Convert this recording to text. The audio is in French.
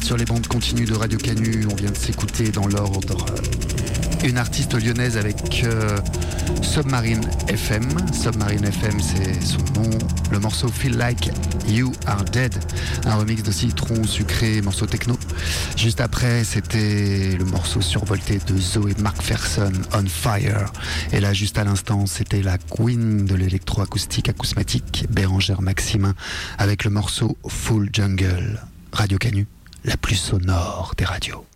Sur les bandes continues de Radio Canu, on vient de s'écouter dans l'ordre une artiste lyonnaise avec Submarine FM. Submarine FM, c'est son nom. Le morceau Feel Like You Are Dead, un remix de Citron Sucré, morceau techno. Juste après, c'était le morceau survolté de Zoé McPherson, On Fire. Et là, juste à l'instant, c'était la queen de l'électroacoustique acousmatique, Bérangère Maximin, avec le morceau Full Jungle. Radio Canu, la plus sonore des radios.